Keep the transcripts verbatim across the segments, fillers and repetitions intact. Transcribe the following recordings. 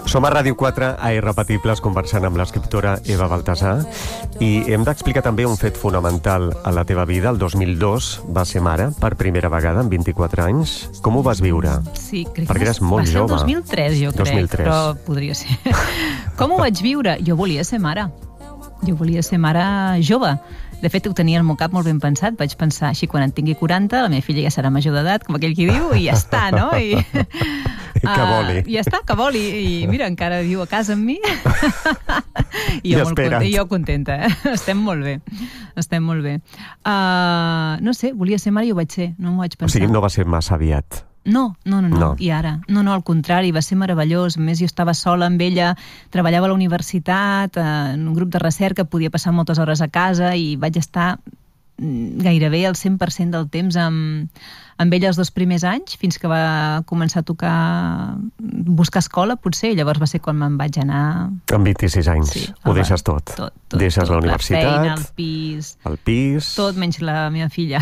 Som a Ràdio quatre, a Irrepetibles, conversant amb l'escriptora Eva Baltasar, i hem d'explicar també un fet fonamental a la teva vida. El dos mil dos vas ser mare per primera vegada, amb vint-i-quatre anys. Com ho vas viure? Sí, crec Perquè que eres molt va ser el jove. dos mil tres, jo crec, dos mil tres. però podria ser. Com ho vaig viure? Jo volia ser mare. Jo volia ser mare jove. De fet, ho tenia al meu cap molt ben pensat. Vaig pensar, així, quan en tingui quaranta, la meva filla ja serà major d'edat, com aquell qui diu, i ja està, no? I, que voli. Uh, ja està, que voli. I mira, encara viu a casa amb mi. I jo, I molt contenta, jo contenta, eh? Estem molt bé. Estem molt bé. Uh, no sé, volia ser mare i ho vaig ser. No m'ho vaig pensar. O sigui, no va ser massa aviat. No, no, no, no, no. I ara? No, no, al contrari, va ser meravellós. A més, jo estava sola amb ella, treballava a la universitat, en un grup de recerca, podia passar moltes hores a casa i vaig estar gairebé el cent per cent del temps amb, amb ella els dos primers anys, fins que va començar a tocar buscar escola, potser, i llavors va ser quan me'n vaig anar... Amb vint-i-sis anys, sí, ho deixes tot. tot, tot Deixes tot, la universitat, la feina, el pis... El pis... Tot menys la meva filla.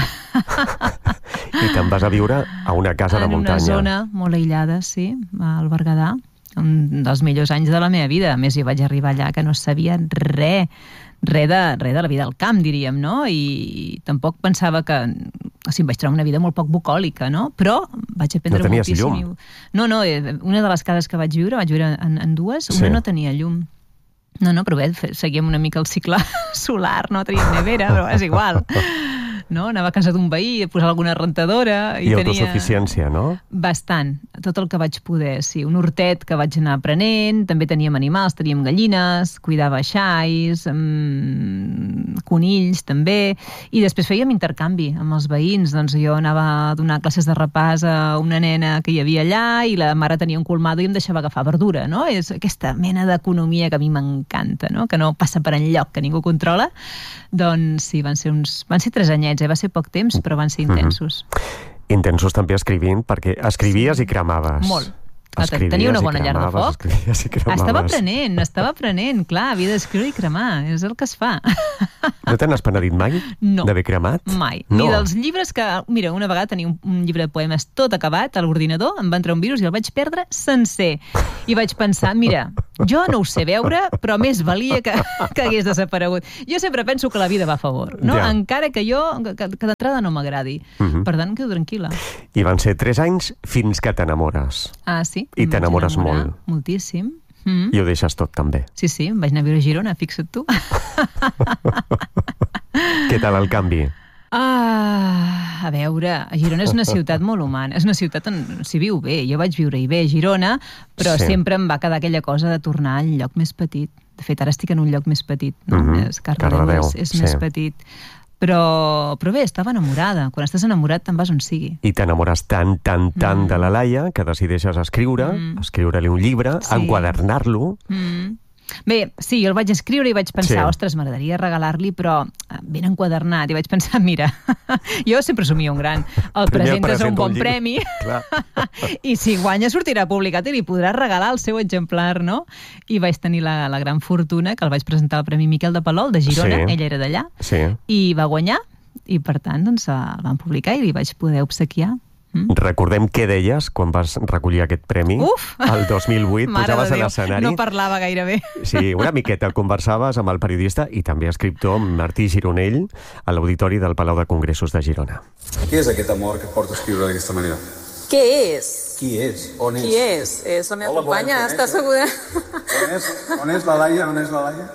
I te'n vas a viure a una casa de muntanya. En una zona molt aïllada, sí, al Berguedà, un dels millors anys de la meva vida. A més, jo vaig arribar allà que no sabia res, res de, res de la vida al camp, diríem, no? I tampoc pensava que... O sigui, vaig trobar una vida molt poc bucòlica, no? Però vaig aprendre no tenies moltíssim. Llum. No, no, una de les cases que vaig viure, vaig viure en, en dues, una sí. no tenia llum. No, no, però bé, seguíem una mica el cicle solar, no teníem nevera, però és igual. No? Anava a casa d'un veí a posar alguna rentadora. I, I tenia... autosuficiència, no? Bastant, tot el que vaig poder, sí. Un hortet que vaig anar aprenent, també teníem animals, teníem gallines, cuidava xais, mmm, conills també, i després fèiem intercanvi amb els veïns. Doncs jo anava a donar classes de repàs a una nena que hi havia allà i la mare tenia un colmado i em deixava agafar verdura, no? És aquesta mena d'economia que a mi m'encanta, no? Que no passa per enlloc, que ningú controla. Doncs sí, van ser uns... Van ser tres anyets, eh? Va ser poc temps, però van ser intensos. Mm-hmm. Intensos també escrivint, perquè escrivies sí. i cremaves. Molt. Escrivies Tenia una bona llar de foc. Estava aprenent, estava aprenent. Clar, havia d'escriure i cremar. És el que es fa. No te n'has penedit mai? No. D'haver cremat? Mai. No. Ni dels llibres que... Mira, una vegada tenia un, un llibre de poemes tot acabat a l'ordinador, em va entrar un virus i el vaig perdre sencer. I vaig pensar, mira, jo no ho sé veure, però més valia que, que hagués desaparegut. Jo sempre penso que la vida va a favor, no? Ja. Encara que jo, que, que d'entrada no m'agradi. Uh-huh. Per tant, quedo tranquil·la. I van ser tres anys fins que t'enamores. Ah, sí? I t'enamores molt. Moltíssim. Mm. I ho deixes tot, també. Sí, sí, em vaig anar a viure a Girona, fixa't tu. Què tal el canvi? Ah, a veure, Girona és una ciutat molt humana, és una ciutat on s'hi viu bé. Jo vaig viure-hi bé a Girona, però sí. sempre em va quedar aquella cosa de tornar al lloc més petit. De fet, ara estic en un lloc més petit, no? Mm-hmm. És Cardedeu, és, és sí. més petit. Però, però bé, estava enamorada. Quan estàs enamorat te'n vas on sigui. I t'enamores tant, tant, tant mm. de la Laia que decideixes escriure, mm. escriure-li un llibre, sí. enquadernar-lo. Mm. Bé, sí, jo el vaig escriure i vaig pensar, sí. ostres, m'agradaria regalar-li, però ben enquadernat. I vaig pensar, mira, jo sempre somia un gran. El presentes a un bon un premi i si guanya sortirà publicat i li podràs regalar el seu exemplar, no? I vaig tenir la, la gran fortuna que el vaig presentar al Premi Miquel de Palol, de Girona, sí. ella era d'allà, sí. i va guanyar, i per tant, doncs, el van publicar i li vaig poder obsequiar. Mm. Recordem què deies quan vas recollir aquest premi. Uf! El dos mil vuit, pujaves a l'escenari. No parlava gairebé. Sí, una miqueta conversaves amb el periodista i també escriptor Martí Gironell a l'Auditori del Palau de Congressos de Girona. Què és aquest amor que et porta a escriure d'aquesta manera? Què és? Qui és? On és? Qui és? És la meva Hola, companya, bon, està segura? On és? On és la Laia? On és la Laia?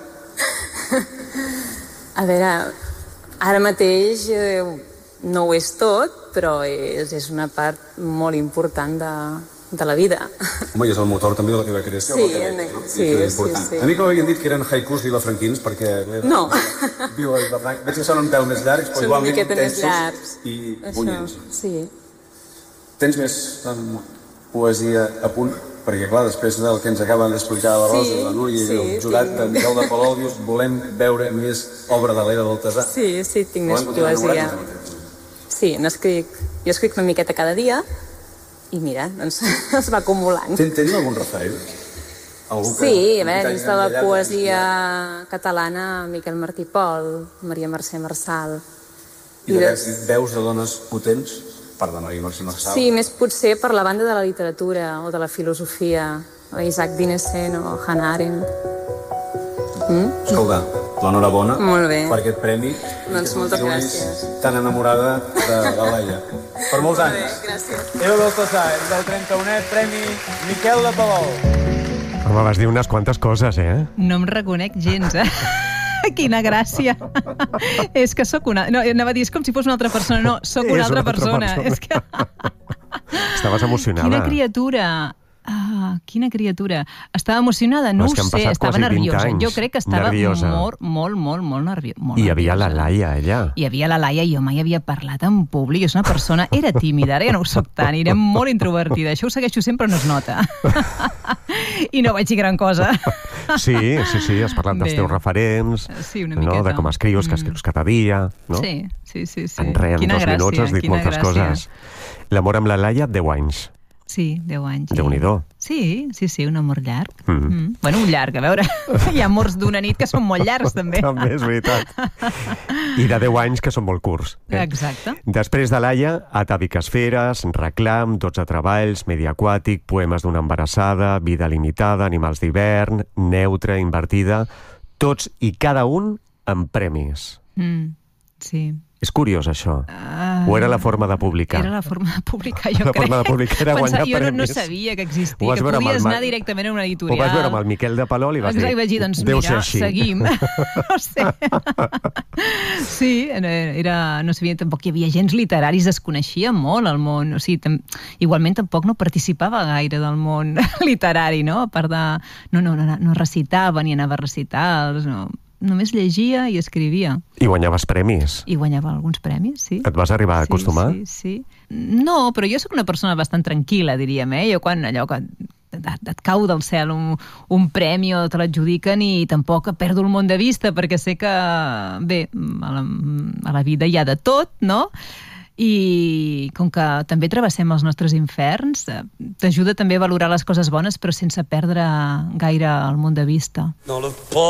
A veure, ara mateix eh, no ho és tot, però és, és una part molt important de, de la vida. Home, i és el motor també de la teva creació. Sí, sí, sí, sí, sí. A mi que m'havien dit que eren haikus vilafranquins, perquè... No. Viu a Vilafranca. Veig que són un pèl més llargs, però igualment intensos llargs. I punyents. Sí. Tens més um, poesia a punt? Perquè, clar, després del que ens acaben d'explicar la Rosa, sí, la Núria sí, i el jurat d'en Miquel de Palol, dius, volem veure més obra de l'era del Tesà. Sí, sí, tinc més poesia. Sí, n'escric, jo escric una miqueta cada dia i mira, doncs es va acumulant. Tens, tens algun referent? Algú que, sí, a veure, dins de la poesia catalana, Miquel Martí Pol, Maria Mercè Marçal. I de veus de dones potents? Per la Maria Mercè Marçal? Sí, més potser per la banda de la literatura o de la filosofia. Isaac Dinesen o Hannah Arendt. Mm? Escolta, l'enhorabona Molt bé. per aquest premi. Doncs moltes gràcies. Tan enamorada de la Laia. Per molts anys. Gràcies. Eva Baltasar, del trenta-unè Premi Miquel de Palol. Home, vas dir unes quantes coses, eh? No em reconec gens, eh? Quina gràcia. És que sóc una... No, anava a dir, és com si fos una altra persona. No, sóc una, És altra, una altra persona. persona. És que... Estaves emocionada. Quina criatura. Ah, quina criatura. Estava emocionada? No No, és ho que han sé, passat estava quasi vint nerviosa. anys. Jo crec que estava Nerviosa. molt, molt, molt, molt nerviosa. I hi havia la Laia, allà. Hi havia la Laia, jo mai havia parlat en públic, és una persona, era tímida, ara ja no ho soc tant, era molt introvertida, això ho segueixo sempre, no es nota. I no vaig dir gran cosa. Sí, sí, sí, has parlat dels Bé. teus referents, Sí, una no? miqueta. De com escrius, que escrius cada dia, no? Sí, sí, sí. sí. En res, en Quina dos gràcia, minuts has dit quina moltes gràcia. coses. L'amor amb la Laia, deu anys. Sí, deu anys. Sí. Déu-n'hi-do. Sí, sí, sí, un amor llarg. Mm. Mm. Bueno, un llarg, a veure, hi ha amors d'una nit que són molt llargs, també. També és veritat. I de deu anys que són molt curts. Eh? Exacte. Després de Laia, Atàvic Esferes, Reclam, dotze treballs, Medi aquàtic, Poemes d'una embarassada, Vida limitada, Animals d'hivern, Neutra, Invertida, tots i cada un amb premis. Mm. Sí. És curiós, això. Ah, O era la forma de publicar? Era la forma de publicar, jo La crec. forma de publicar era guanyar jo no, no premis. sabia que Ho existia, vas que veure amb el podies Ma- anar directament a una Ho editorial. vas veure amb el Miquel de Palol i vas Exacte, dir, i vaig dir, doncs deu ser mira, així. seguim. No sé. Sí, era, no sabia, tampoc hi havia gens literaris, es coneixia molt el món. O sigui, tam, igualment tampoc no participava gaire del món literari, no? A part de... No, no, no, no recitava ni anava a recitals, no. Només llegia i escrivia. I guanyaves premis. I guanyava alguns premis, sí. Et vas arribar a acostumar? Sí, sí, sí. No, però jo sóc una persona bastant tranquil·la, diríem, eh? Jo quan allò que et, et cau del cel un, un premi o te l'adjudiquen i tampoc perdo el món de vista perquè sé que, bé, a la, a la vida hi ha de tot, no? I com que també travessem els nostres inferns, t'ajuda també a valorar les coses bones però sense perdre gaire el món de vista. Dans le port